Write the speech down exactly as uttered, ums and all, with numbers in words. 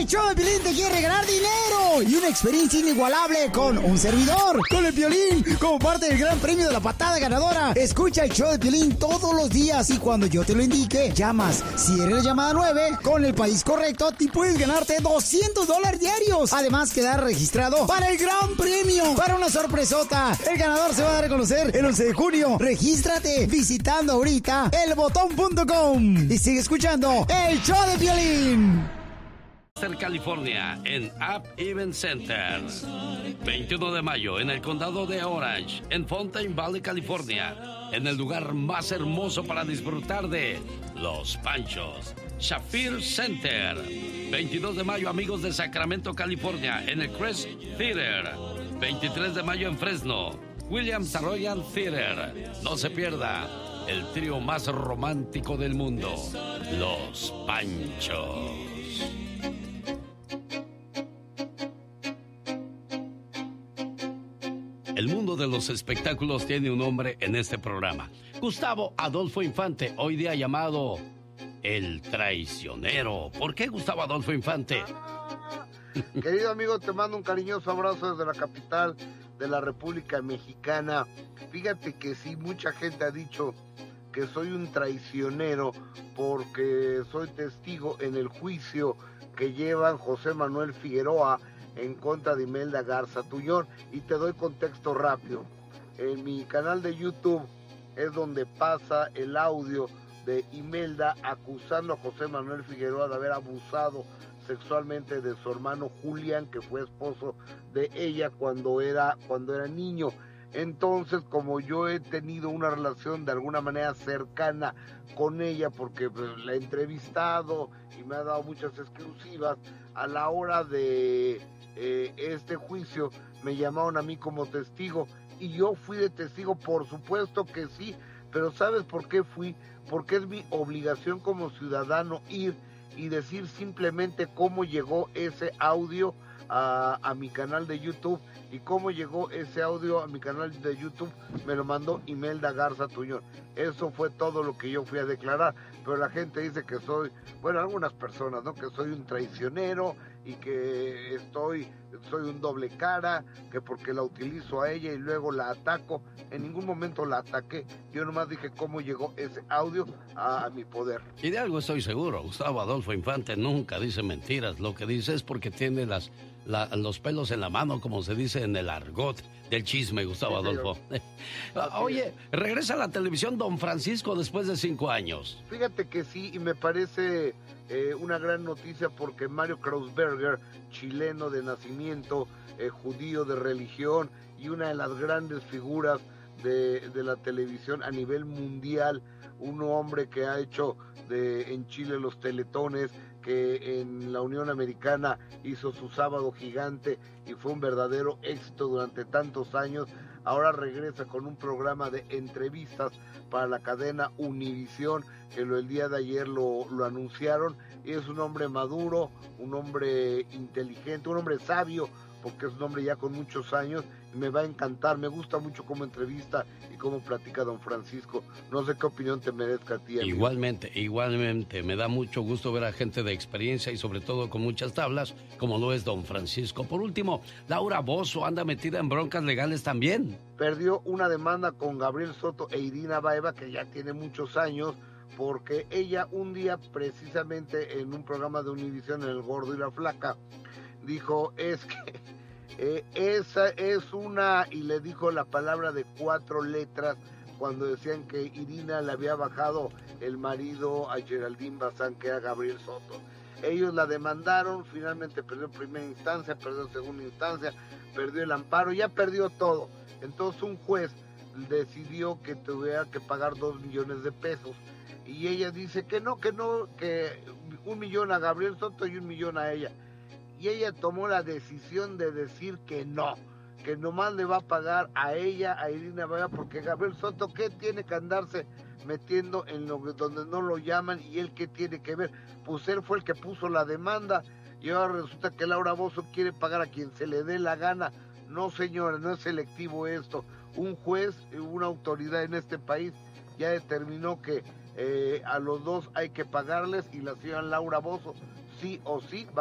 El show de Piolín te quiere regalar dinero y una experiencia inigualable con un servidor, con el Piolín, como parte del gran premio de la patada ganadora. Escucha el show de Piolín todos los días y cuando yo te lo indique, llamas. Si eres la llamada nueve, con el país correcto, te puedes ganarte doscientos dólares diarios. Además, quedar registrado para el gran premio, para una sorpresota. El ganador se va a dar a conocer el once de junio. Regístrate visitando ahorita el botón punto com y sigue escuchando el show de Piolín. California en App Event Center. veintiuno de mayo en el condado de Orange, en Fountain Valley, California, en el lugar más hermoso para disfrutar de Los Panchos, Shafir Center. veintidós de mayo, amigos de Sacramento, California, en el Crest Theater. veintitrés de mayo en Fresno, Williams Arroyan Theater. No se pierda el trío más romántico del mundo, Los Panchos. El mundo de los espectáculos tiene un nombre en este programa. Gustavo Adolfo Infante, hoy día llamado el traicionero. ¿Por qué Gustavo Adolfo Infante? Querido amigo, te mando un cariñoso abrazo desde la capital de la República Mexicana. Fíjate que sí, mucha gente ha dicho que soy un traicionero porque soy testigo en el juicio que llevan José Manuel Figueroa en contra de Imelda Garza Tuñón. Y te doy contexto rápido. En mi canal de YouTube es donde pasa el audio de Imelda acusando a José Manuel Figueroa de haber abusado sexualmente de su hermano Julián, que fue esposo de ella cuando era, cuando era niño. Entonces, como yo he tenido una relación de alguna manera cercana con ella, porque la he entrevistado y me ha dado muchas exclusivas, a la hora de eh, este juicio me llamaron a mí como testigo y yo fui de testigo, por supuesto que sí, pero ¿sabes por qué fui? Porque es mi obligación como ciudadano ir y decir simplemente cómo llegó ese audio a, a mi canal de YouTube. Y cómo llegó ese audio a mi canal de YouTube me lo mandó Imelda Garza Tuñón. Eso fue todo lo que yo fui a declarar. Pero la gente dice que soy, bueno, algunas personas, ¿no? Que soy un traicionero y que estoy, soy un doble cara, que porque la utilizo a ella y luego la ataco. En ningún momento la ataqué. Yo nomás dije cómo llegó ese audio a, a mi poder. Y de algo estoy seguro, Gustavo Adolfo Infante nunca dice mentiras. Lo que dice es porque tiene las, la, los pelos en la mano, como se dice en el argot del chisme, Gustavo sí, Adolfo. Oye, regresa a la televisión Don Francisco después de cinco años. Fíjate que sí, y me parece eh, una gran noticia porque Mario Kreuzberger, chileno de nacimiento, eh, judío de religión y una de las grandes figuras de, de la televisión a nivel mundial, un hombre que ha hecho de, en Chile los teletones, que en la Unión Americana hizo su Sábado Gigante y fue un verdadero éxito durante tantos años. Ahora regresa con un programa de entrevistas para la cadena Univisión, que lo, el día de ayer lo, lo anunciaron, y es un hombre maduro, un hombre inteligente, un hombre sabio, porque es un hombre ya con muchos años, y me va a encantar. Me gusta mucho cómo entrevista y cómo platica Don Francisco. No sé qué opinión te merezca a ti, amigo. Igualmente, igualmente, me da mucho gusto ver a gente de experiencia y sobre todo con muchas tablas, como lo es Don Francisco. Por último, Laura Bozzo anda metida en broncas legales también. Perdió una demanda con Gabriel Soto e Irina Baeva, que ya tiene muchos años, porque ella un día, precisamente en un programa de Univisión, en El Gordo y la Flaca, dijo, es que eh, esa es una, y le dijo la palabra de cuatro letras cuando decían que Irina le había bajado el marido a Geraldine Bazán, que era Gabriel Soto. Ellos la demandaron, finalmente perdió en primera instancia, perdió en segunda instancia, perdió el amparo, ya perdió todo. Entonces un juez decidió que tuviera que pagar dos millones de pesos. Y ella dice que no, que no, que un millón a Gabriel Soto y un millón a ella. Y ella tomó la decisión de decir que no, que nomás le va a pagar a ella, a Irina Baeva, porque Gabriel Soto, ¿qué tiene que andarse metiendo en lo donde no lo llaman? Y él, ¿qué tiene que ver? Pues él fue el que puso la demanda, y ahora resulta que Laura Bozzo quiere pagar a quien se le dé la gana. No, señores, no es selectivo esto. Un juez, una autoridad en este país ya determinó que eh, a los dos hay que pagarles, y la señora Laura Bozzo sí o sí va